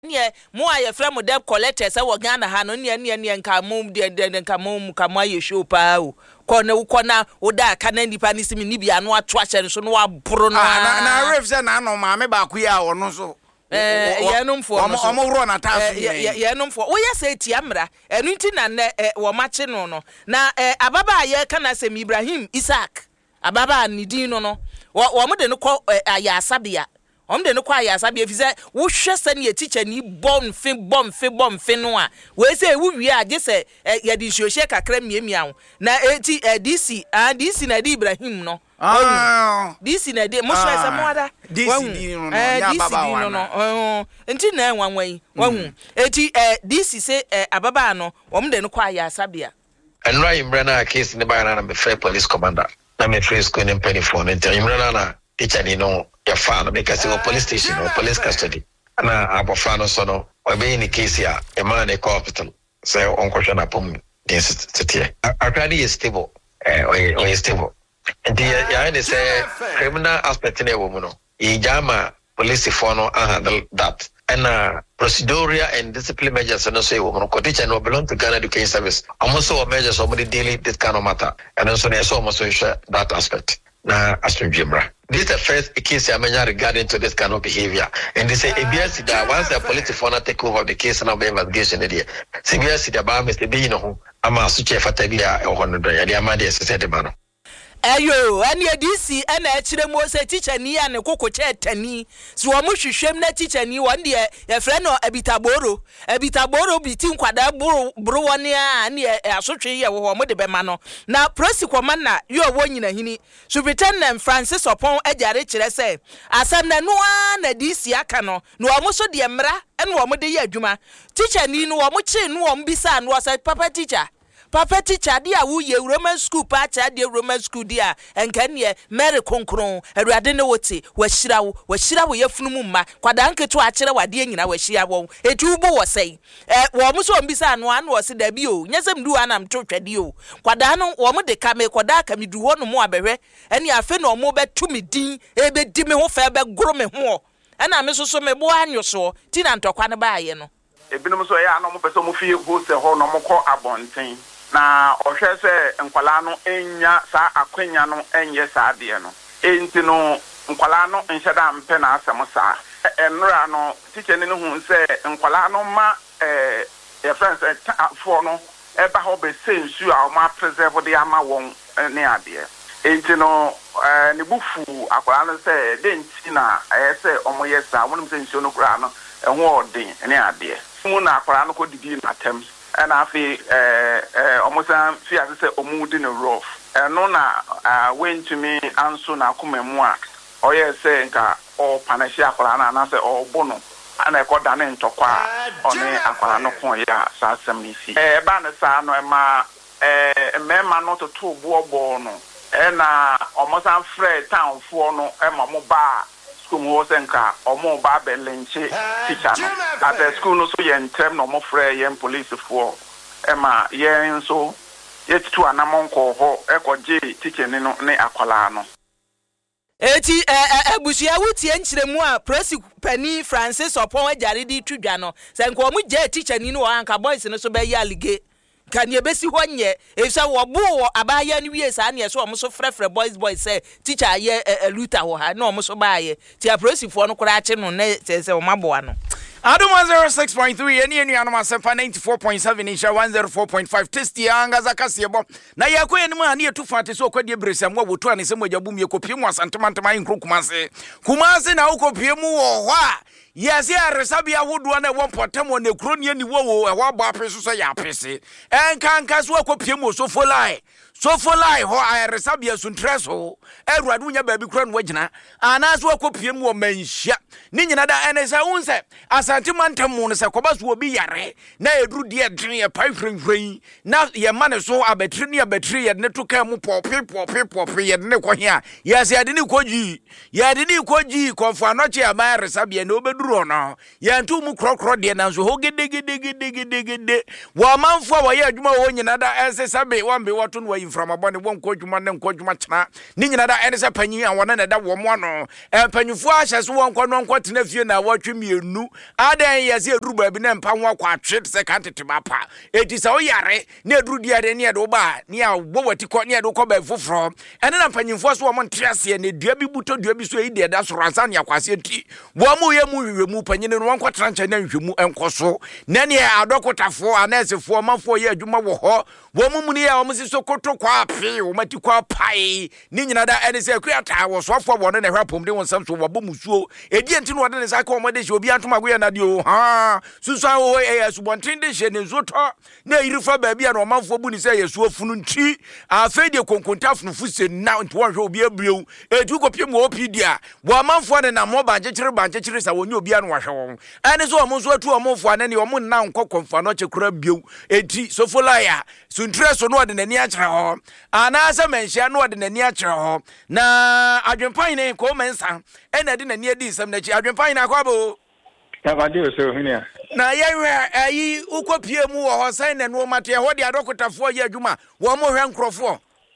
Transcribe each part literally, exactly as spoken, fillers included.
ne mo aye frɛ mo debt collectors e wo Ghana ha no ne ne ne nka mom de de nka mom ka mo aye show pa o ko ne wo na wo da aka na nipa ni simi ni bia no ato ahye so no aboro no na na ref say na no ma me ba ku ya ono so eh yenomfo no so omo ro na ta so yenomfo wo yesa etia mra enu nti na ne wo mache no no na ababa aye kana sem Ibrahim Isaac ababa ni din no no wo mo de no ko aya asabia om de no kwa ya sabia fi se wo hwe se ne teacher ni bom fe bom fe bom fe no a we se wu wi a je se ya di hyohye kakra miamia wo na eti D C ah D C na di Ibrahim no ah D C na di mo so se mo ada D C di no ya baba wa no enti na enwanwan yi wahu eti D C se ababa no om de no kwa ya sabia enra imrana case ne ba na me fair police commander na me free school in Pennyphone enti imrana na teacher ni no ya fan because the police station or police custody na abofano so no we be in case ya e man e hospital say on question upon this city already is stable eh or is stable and the ya they say criminal aspect na wo no e jama police for no handle that and uh, procedural and discipline measures and so wo no ko teacher no belong to Ghana Education Service almost so measures somebody daily this kind of matter and also they so almost share that aspect na asujimra. This is the first case I mean regarding to this kind of behavior. And they say A B S that once the police for not take over the case and of the investigation there. C B S the bar Mister B no ama suche fataglia or hundred ya the amadi said the man. Ayo ani D C ana akire mo se teacher ni ya ne kokoche tani so wo mo hwehwem na teacher ni won de ya frɛ no abitaboro abitaboro bi ti nkwada buru buru woni a ne asotwe ye wo mo de bema no na prosecutor na yo wo nyina hini Superintendent Francis Opon ajare kire se asam na no na D C aka no no wo mo so de mra ene wo mo de ye adwuma teacher ni no wo mo chi no wo mbisa no say papa teacher Papa teacher dia wo ye Roman school pa cha dia Roman school dia enka ne Mary Konkron awurade ne wote wahira wo wahira wo yefunu mma kwada nketo akere wade nyina wahia wo etu bo wo sei eh wo mo so mbisa no an wo se da bi o nyesem du anam to twade o kwada no wo mo de ka me kwada ka me du ho no mo abehwe ene afe no mo betu me din e be di me ho fa be goro me ho ena me so so me bo anyo so ti na ntokwa ne ba ye no ebinom so ya no mo pese mo fie ho se ho no mo kɔ abonten na ohwe se nkwala no enya sa akwanya no enye sa de no enti no nkwala no nhyeda mpe na asem sa enra no teacher ne hu se nkwala no ma eh your friends for no e ba ho be sensu a ma preserve de ama won ne ade enti no eh ne bufu akwala no se denti na eh se omo yesa wonum se nsu no kura no ehwo odin ne ade mu na akwala no ko didi na tem and I feel uh almost uh feel as I say omudi no rough and no na uh went to me answer na kuma mu a o ye say nka o panahia akwara na na say o bono ana e koda ne ntokwa oni akwara no kon ya sa asem ni si eh ba ne sa no e ma eh mema no to to bo bo no e na almost am free town for no e ma mo ba school was enka omo ba belenche teacher no at the school no so yen term no mo frɛ yen police for ema yen so yet to anamon ko ho ekoje teacher ni no ne akwala no eti ebusia wutie nkyeremu a prosecutor Penny Francis Opon ajare di twdwa no se nko omo je teacher ni no anka boys no so be ya lige kan ye besi ho nye efisa wo bo abaya ni wie sa na so omo so frefre boys boys say teacher ye luta ho ha na omo so baaye ti aprosifo no kura ache no na se se o maboa no Adom one oh six point three eni enu anoma sefa ninety-four point seven insha one oh four point five testi anga zakase bo na yakoye ni ma na yetufa ate so kwadie bresam wo woto ane se mogabum ye kopie mu asantemantema yinkro kumase kumase na wo kopie mu wo ho a yesi aresabia hodo na wo potamo na kroni ni wo wo ho aba apeso so ya apese enka nka so kopie mu so folai so folai ho aresabia suntreso erwade unya baabi kro no wagina ana so kopie mu wo manhia ni nyina da ene se unse asantemantem no se kobaso obi yare na edru de edren ye pai frenfren na ye mane so abatri ni abatri ye ne to kan mu popi popi popi ye ne ko hia ye se ade ni koji ye ade ni koji konfo anoche ama resabia na obedu duro no ye ntu mu krokro de na so hogede gede gede gede gede wa manfo wa ye adwuma wo nyina da esesabe wambe woto no yi mframabone won ko adwuma ne nko adwuma kyena ni nyina da enese panyin a wona na da wo mo no empanyufo ahye so won ko no nko tena fie na watwe mienu adan ye se duru ba bi na mpa ho akwa atwe se kan tete mapa eti sa oyare na eduru dia de ne do ba ne a wo wati ko ne do ko ba foforo ene na mpanyimfo so wo mo ntiase ne dua bi buto dua bi so yi de da so ransa ne akwase ti wo mo ye mu hwehwemu panyine no won kwatran nche na hwehwemu enkoso na ne adokotafo anesefo mafo ye adwuma wo ho wo mu mu ne ya wo mo siso koto kwa ape wo mati kwa pai ni nyina da ene se akuata wo so afo wo ne hwa pomde won sam so wo bo musuo edi enti no wo de sa ka wo mo de hye obi antoma go ye na de o ha susu awo e asubonten de hye ne nzoto na irifa ba bia no mafo bu ni se yesu afunu nti afa de konkonta funu fuse na nti wo hwe obi abreu etu kopie mo opidia wo mafo ne na mo ba jekire ba jekire sa wonye obi anu wa hwe won ene so mo so atu o mo fo ne o mo na nkokonfa no chekura bieu eti sofolaya suntre so no de nani a kire ho ana sa menhia no de nani a kire ho na adwempan ne ko mensa ena de nani adi nsam na chi adwempan na kwabo Tabade so hinia na yewe ayi ukopie mu wo ho sai na no mate ho de adokotafo ye adwuma wo mo hwe nkrofo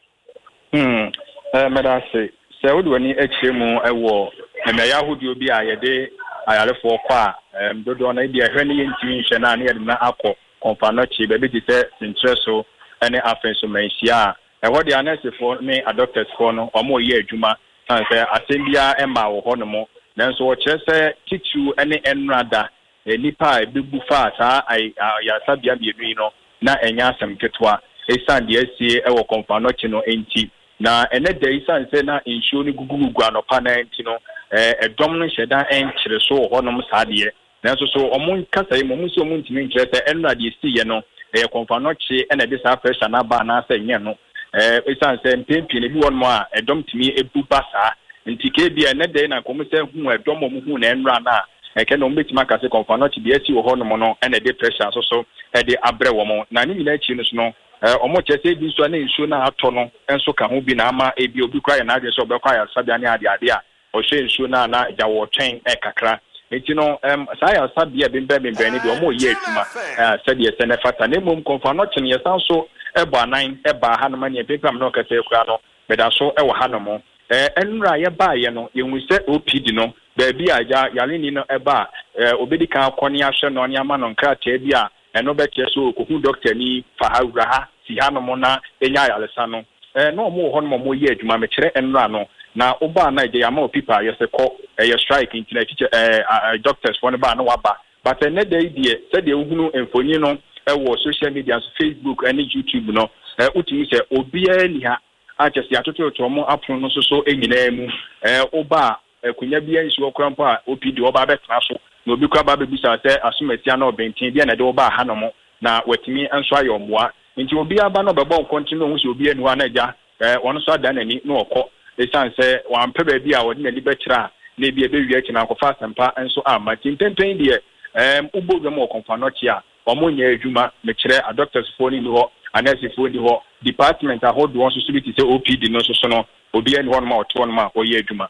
hmm eh medase se wo do ni akire mu ewo me ya hodi obi a ye de ayarefo kwa em dodo na bia hwe ne yentimi hwe na na ye na akọ konfanochi be bi ti se intereso ene afenso menhia e ho de anesefo ne adoctors fo no omo ye adwuma san se asembia ema wo ho no mo nanso wo kire se titu ene enrada nipa ebibu fa sa ya sabia bienu no na enya asem ketwa esan de asie e wo konfanochi no enti na ene de isan se na insho ni gugugu anopa na enti no eh edom no hyeda enkyere so ho nom saade nanso so omun kasa mo mu so omun timi nkyere se enra de sie no eh konfanochi ene de sa pressure na ba na se nye no eh isan se mpempi ne bi won mo a edom timi ebu basa nti ke bia ene de na komu se hu edom mo hu na enra na eke no mbetima kase konfanochi de asi ho nom no ene de pressure so so e de abre wo mo na ni nyina achi no so no eh omo chese bi so na insho na ato no enso ka ho bi na ama ebi obi kwa ya na ade so obekwa ya sabia ne ade ade a o she insho na na ja wo twen e kakra enti no em sa ya sabia bembe bembe ni de omo ye atuma eh said ye sene fata ne mom konfanochi ne yesan so e ba nine e ba ha no ma ne pepam no kase kura no be da so e wo ha no mo eh enra ye ba ye no ye hu se O P D no ba bi aja yale ni no e ba eh obedi kan akoni ahwe no ne ama no nkrata bi a eno be ke so kohu doctor ni fa ha ha si ha no mo na enya yale sa no eh no mo ho no mo ye adwuma me kire enra no na oba na je yama opipa yese ko eh strike internet teacher eh doctors for no ba no waba but eh ne dey die se de uhunu enfoni no eh wo social media so Facebook and YouTube no eh utimi se obia ni ha achesi atoto to mo apron no so so enyina mu eh oba kunya bia nsi okrampo a O P D oba betena so na obi kwa ba bebisa se asomatia na obentin bia na de oba ha no mo na watimi enso ayomboa nti obi aba no bebo continue hu se obi anu anaja eh wono so ada nani na okọ esan se wan pe ba bia wodi na libetira na bia be wi akina akọfa sempa enso ama tintenpen de em ubogwe mo konfanochi a omonya adwuma me kire a doctors phone ni ho anesi phone ni ho department a hold one society se O P D no so so no obi anu ho ma oto no ma oye adwuma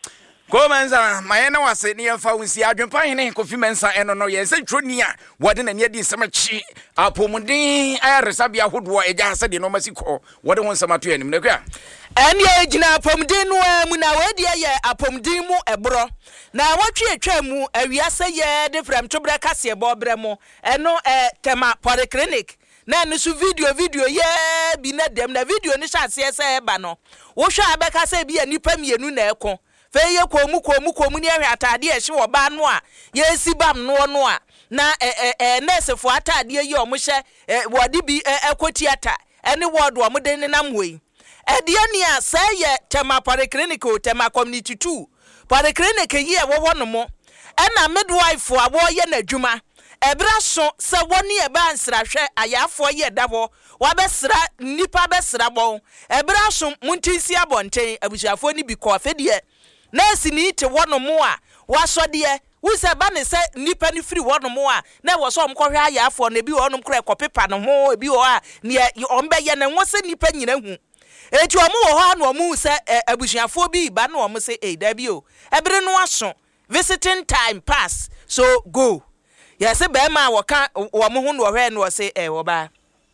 Komenza mayena wase ni yemfa wonsi adwempan ne kofi mensa eno no ye se twoni a wode na ne adi nsamachi apomuden ayaresa bia hodo eja hase de no masiko wode won samato yanim ne kwa ene ejina apomuden no mu na wadi ye apomuden mu ebro na watwe atwa mu awiase ye de frem tobra kase bobre mu eno eh tema polyclinic na ne su video video ye bi na dem na video ni hase ese eba no wo hwa abeka se bi anipa mienu na ekon feye komu komu komu ni ehwe atade ehye wo ba no a ye si bam no no a na eh eh nurse fo atade ye o mo hye wodi bi ekotiata ene word wo mo den nam we ede ne a say tema polyclinic o tema community two polyclinic ye wo wo no mo ena midwife a wo ye na dwuma ebra so se woni e ba nsra hwe ayafo ye dabo wa besra nipa besra bon ebra so muntinsi abonten abusuafo ni bi ko afedie nurse ni te wono mo a wasode wo se ba ne se nipa ni free wono mo a na wo so omkohwe ayafo na bi wono mkra ekopepa no ho ebi wo a ne ombe ye ne wo se nipa nyina hu eti omo wo ho na omo se abusuafo bi ba na omo se eh da bi o ebere no aso visiting time pass so go yes be ma wo ka wo mo hu no hwe no say eh wo ba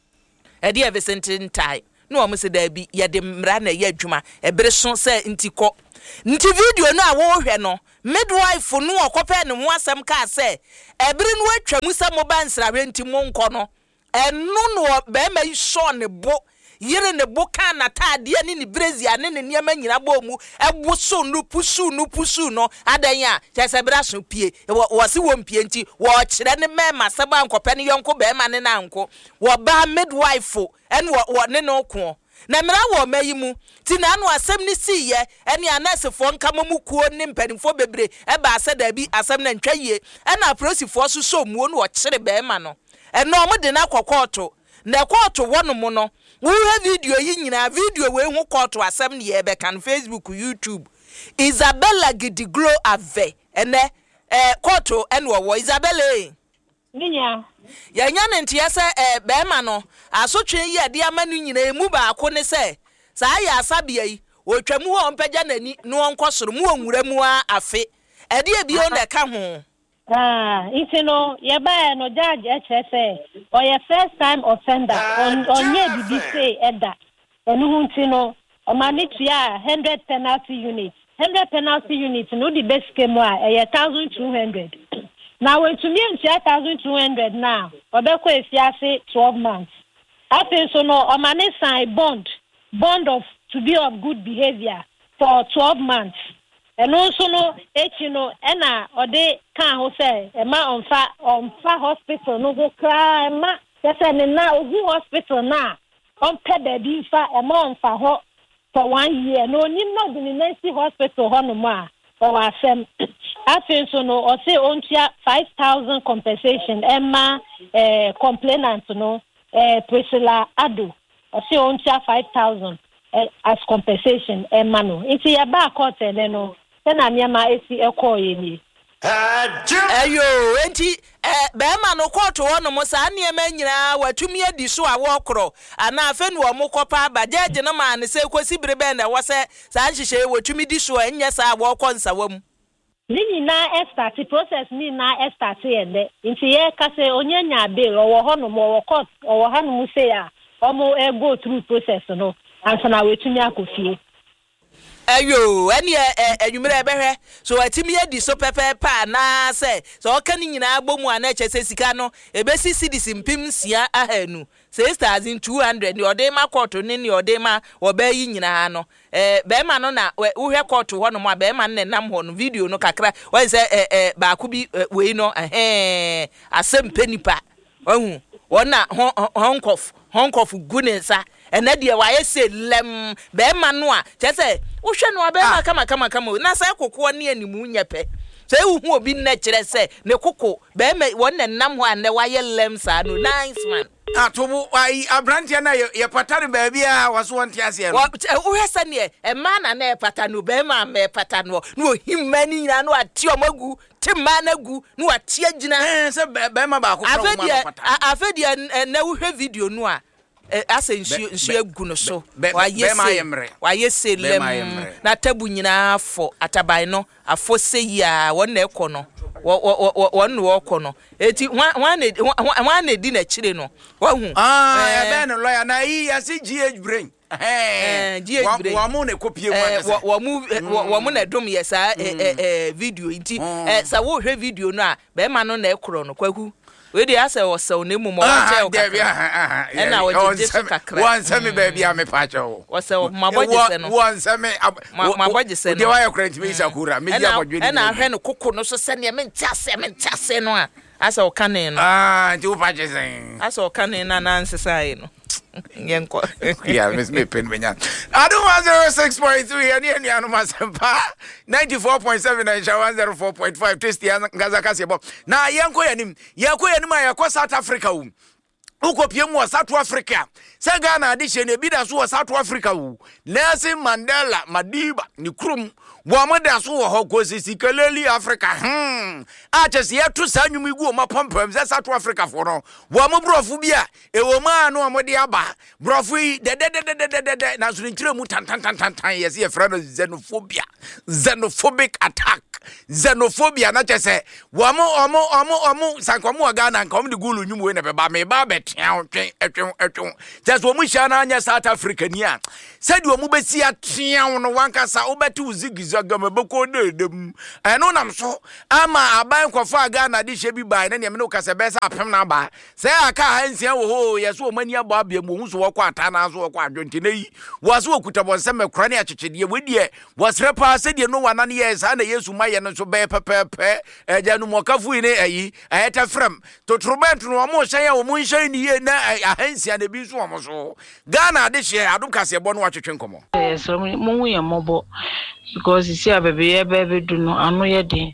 e dey visiting time no mo say da bi ye de mra na ye adwuma e bere so say ntiko nti video no a wo hwe no midwife no okope ne ho asem ka say e bere no atwamu say mo ba nsra hwe nti mo nko no eno no be ma sho ne bo yere ne boka na tade ne ni brazia ne ne niam nyina bo mu ebo so no pusu no pusu no adan a chese bra so pie wo se wo mpie nti wo kire ne mema se ba nkope ne yonko be ma ne na nko wo ba midwife en wo ne no ko na mra wo mayi mu ti na no asem ni si ye ene anasefo nka mu kuo ne mpanimfo bebre e ba ase da bi asem na ntwaye ena prosifo so so mu no wo kire be ma no eno mo de na kokoto na kokoto wono mu no we have video yi nyina video we hu kokoto asem ne ye be kan Facebook YouTube Isabella Gidiglo ave ene eh kokoto eno wo Isabella Ninya ya nya ne ntia se eh be ma no asotwe yi ade amanu nyina emu ba ko ne se sa ya asabia yi otwamu ho mpagya nani no onkosoro mu onwura mu afe ade e bi o na ka ho ah iti no ye ba no judge H S A or your first time offender on on ye bi say eda onu hunti no o manitia one hundred penalty units one hundred penalty units no the best came wa e one thousand two hundred now when to me one thousand two hundred now obeko efiase twelve months after so no o mani sign bond bond of to be of good behavior for twelve months. And also no echi no ena ode kan ho say e ma onfa onfa hospital no go kra e ma say ne na ogu hospital na on pe baby fa e ma onfa ho for one year no ni no di ni hospital ho no ma o wa sem afin so no o say ontia five thousand compensation e ma eh complainant no eh Priscilla Ado o say ontia five thousand eh, as compensation e ma no iti ya ba court e no na miama esi ekoye ni ayo enti eh be ma no koto wono mo sa niema nyina watumi adi so a wokro ana afa nu omo kopa bajaje no ma ne se kosi brebe na wo se sa nhihye watumi di so enya sa wokọ nsawam ni na start process ni na start ende nti ye ka se onye nya be wo ho no mo wo court wo ha no mu se ya omo e go through process no ansa na watumi akofie ayo eni enwumere ebehwe so atimi edi so pepe pa na se so oka ni nyina agbomu ana chese sika no ebesi cedis mpim sia ahanu six thousand two hundred ni ode ma court ni ni ode ma oba yi nyina no eh be ma no na uhwe court ho no ma be ma ne nam ho no video no kakra wen se eh ba ku bi we no eh asem penipa ohu wona honkof honkof gunensa ena de wa yese lem be ma no a chese wo hwe no be ma kama kama kama na sai kokko ne animu nyepe sai wo hu obi na kire se ne kokko be ma wona nam ho ande wa ye lem sa no nice man atobu ai abrantia na ye patare ba bia waso wonte ase no wo hwe ne e ma na na e pata no be ma me pata no no himmani nyina no ati omagu timma na gu no ati agina eh se be ma ba ko pro ma pata afedi na wo hwe video no a asa nsu nsu agu no so wa yese wa yese lem na tabu nyina afọ ataban no afọ seyi a won na ekọ no won no ekọ no eti wan wan na di na chire no wa hu ah e be no lawyer na yi ase G H brain eh G H brain wa mu na kopie mu wa mu wa mu na dom yesa eh video nti eh sa wo hwe video no a be ma no na ekoro no kwahu we dey ase wo se oni mu mo wa che o kakra e na wo je je kakra wan se me ba bia me pa che wo wo se maboje se no wan se me maboje se no de wa yakra ntimi sakura me dia bodwe e na hwe no kokko no so se ne me ntase me ntase no a ase o kane no ah nti wo pa che sen ase o kane na na nsesai no yenko yeah miss me pen menya adu one oh six point three ani ani anu masempa ninety-four point seven and one oh four point five test ya ngaza kasebo na yenko yanim yenko yanim ya ko South Africa um uko piemu South Africa se Ghana adihye ne bi da so South Africa wu Nelson Mandela Madiba ni krum wo amada so wo hokosi sikeleli Africa hmm achese yetu sanwum igu o mapompam se South Africa for no wo ambrofo bia e wo ma no amode aba brofo de de de de de na so nkire mu tan tan tan tan yes ye frano xenophobia xenophobic attack xenophobia na chese wo amo omo omo omo sankomo Ghana nkom de gulu nyum we na beba me ba betia twen etwen etwen just wo mu hia na anya South Africa ni a said wo mu besi atia no wankasa obeti uzigizaga mebeko dedem eno nam so ama aban kwofo Ghana de hye bi bai na ne me no kase besa apem na ba say aka hansia wo ho yeso o mani abo abia mu so wo kwa ata na so wo kwa adwonte na yi wo so okuta bonse mekura ne achechede we die wo srepa se de no wana ne yes na Yesu maye no so be pepepe eja no mokafu ni ayi ayeta frem to trobent no mo hye wo mu hye ni ye na ahansia na bi so wo so Ghana de hye adum kase bo no atwetwe nkomo yes mo hu ye mobo because you see baby e baby do no anu ye den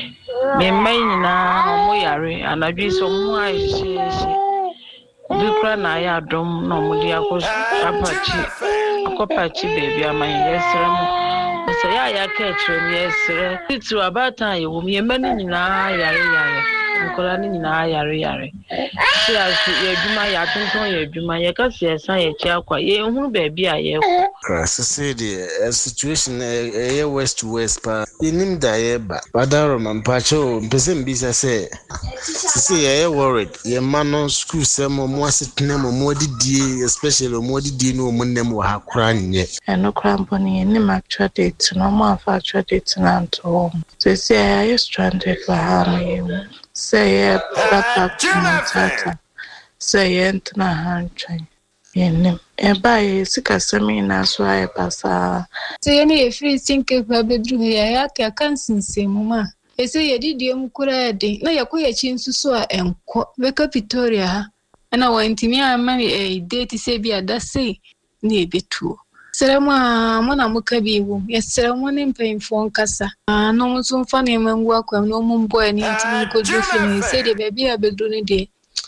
me mai nyina mo yare anadwi so mo ahyehye bikra na ya dom no mo dia ko apachi akopachi baby amai yesra mo se ya ya ka chere yesra titu abata ye wo me mani nyina yare yare nkola ni nyina yare yare si asu ye djuma ya tonton ye djuma ye ka si esan ye chi akwa ye hunu baby a ye Krasa say the situation eh west to west pa inim da ye ba badaro mampacho mpese mbisa say sisi ye worried ye man school sem mo asitne mo modidi especially mo modidi no mo nem wa hakura nye eno krampo ni ni actual date no mo actual date na nto so say I is stranded for harm say papa tata say entna hanchai yenim e bae sika semi na so ay pasa say any e free think ba bedru ya ya ka kan sinsemu ma e say ye didi em kura de na yakoye chi nsusu a enko beka Victoria ha ana wa ntimi ama e date say bi ada say na ebetu serema mo na muka bi wu ye serema ne mpemfo nkasa no mo so mfa na emangu akwa no mo mbo ani ntimi ko jofi ni say de baby abedru ne de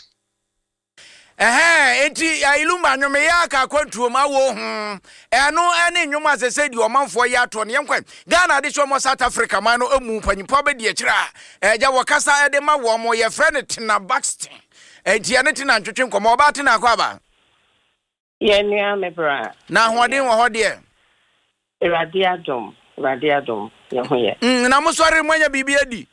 eh enti ailumba nwome ya ka kwantuo ma wo hu eno ene nwoma sese di omanfo ya to ne yenkwa Ghana de shomo South Africa ma no emu panyimpo be de akira eja wakasa ede ma wo mo ye friend Tina Baxter enti ene Tina ntwetwe nkomo oba Tina akwa ba ye nua mebra na hoden wo hode Erade adom Erade adom ye ho ye mm na musori mwanya bibi adi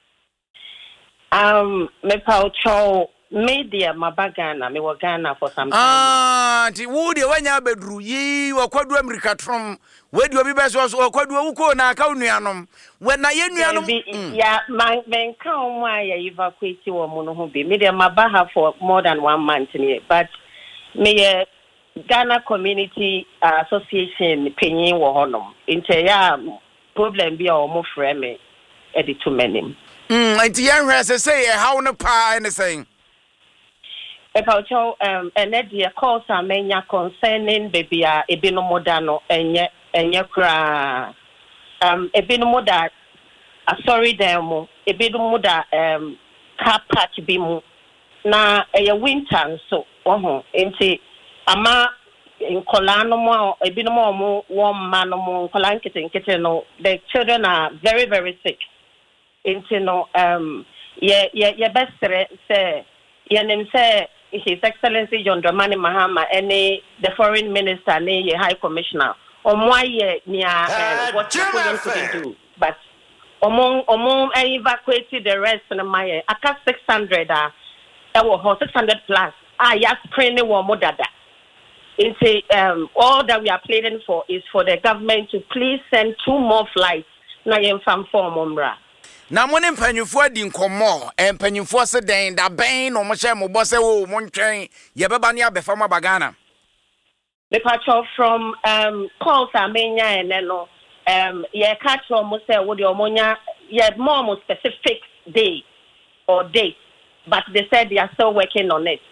um me pa cho media mabagana me wagana for some time ah ti wudi wanya bedru yi wakwadu America trom wedi obi beso so wakwadu wuko na aka nuanom we na ye nuanom ya man men kan mu ya evacuate wo mu no ho be media mabaha for more than one month ni but me Ghana Community uh, Association penyin wo honom inte ya problem bi o mo frame e de to menim mm anti yan hwe say how no pa anything about um and the calls are many concerning baby a ebino modano enye enye kra um ebino moda sorry them ebino moda um car patch bi mu na eye winter so oho enti ama nkola no mo ebino mo mo one man mo nkola nkete nkete no the children are very very sick enti no um ye ye ye best say ye nem say His Excellency John Dramani Mahama and the Foreign Minister and the High Commissioner on why near what you couldn't do. But among among I evacuated the rest of my aka six hundred uh six hundred plus. Ah yes, praying one more dada. It's um all that we are pleading for is for the government to please send two more flights na yem fam form umra. Na mone mpanyufo adi nkomo empanyufo se den da ben no mo hye mo bose wo mo ntwen ye beba ne abefa ma bagana the patch from um calls amenya eneno um ye catch mo say wo de omonya ye more more specific day or date but they said they are still working on it.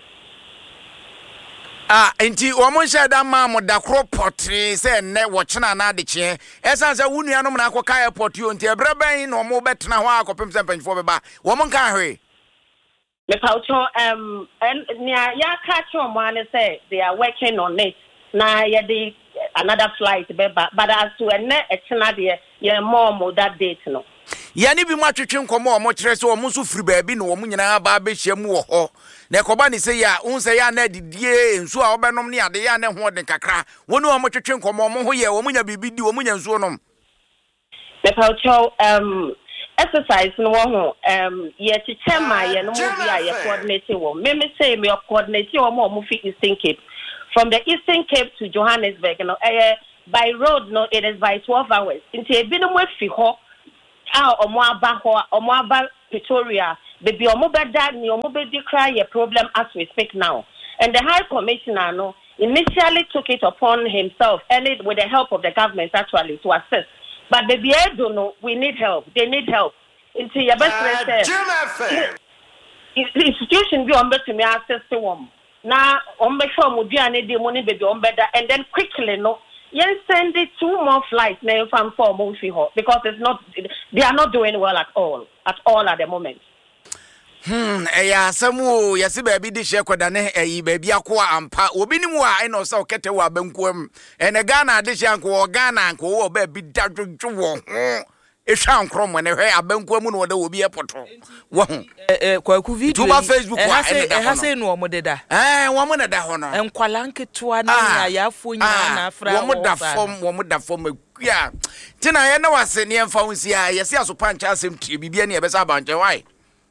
Ah, enti omo hye da ma mo da kropotre se ne wo chena na de che esan se wunu anom na akoka airport yo enti ebreben no mo betena ho akopem se mpanyfo beba wo mo nka hwe Me paucho um and near ya catch on one say they are working on it. Na ya the another flight beba but as to a net external there yeah more more that date no. Yani bi matwetwe nkomo o mo kire se o mo so firi baabi no o mo nyina ba be hia mu wo ho na ekoba ni se ya unse ya na didie nsu a obenom ne ade ya na ho de kakra wonu o mo twetwe nkomo mo ho ye o mo nya bibidi o mo nya nsu nom me paucho um exercise no ho um ye chichema ye no mo bia ye coordinate wo me me say me coordinate wo mo mo fi Eastern Cape from the Eastern Cape to Johannesburg no eh by road no it is by twelve hours into e bi no mo fi ho ah omo aba ho omo aba Pretoria baby omo beda ni omo be declare your problem as we speak now and the High Commissioner no initially took it upon himself and it with the help of the government actually to assist. But the B A don't know, we need help. They need help. Into your best friend. Institution be on better me access to them. Now, on be sure Mudiane the money baby on better and then quickly no. Yes, send it two more flights now from four months because it's not they are not doing well at all. At all at the moment. Hmm, eya samu yesi baby di shekoda ne eyi baby akwa ampa obi ni mu a eno sa okete wa bankuam ene Ghana de shanko Ghana nko wo baby dadwodwo wo ho ehwa nkromo ne hwe abankuam no da obi epoto wo ho eh kwaku video tuba Facebook wa ene da ho ha se no omo deda eh wo mo na da ho no enkwala nketua na ya afo nyina na afra wo mo da fom wo mo da fom akua tina ye na wase ne emfa wonsi a yesi asopancha asem tie bibia ne ebesa abanche why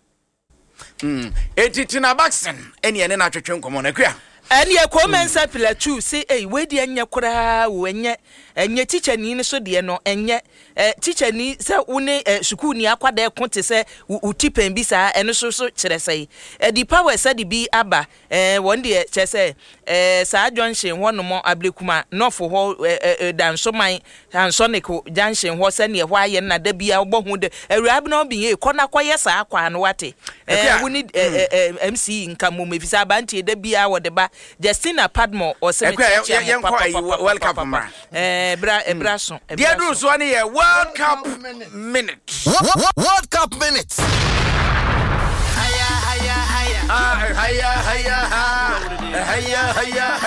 Mm. Etitina Baxen, any and na twetwe nkomo na kwa. Ani e komensa pila two say eh we de anya kura wo enye enye teacher ni so de no enye eh teacher ni se une school ni akwada ekonte se utipen bi sa eno so so kire sei eh di power se di bi aba eh won de che se eh sa junction hono mo ablekuma nofo ho dan so man ansonico junction ho se ne ho aye na da bia ogbo hu de awurab na obi e kona kwaye sa akwa no wate eh woni M C nkamu mefisa abanti da bia wo de ba Justina Padmore or Senator World Cup eh bra e bra so dia do so ne World Cup minute World Cup minute haya haya haya haya haya haya haya haya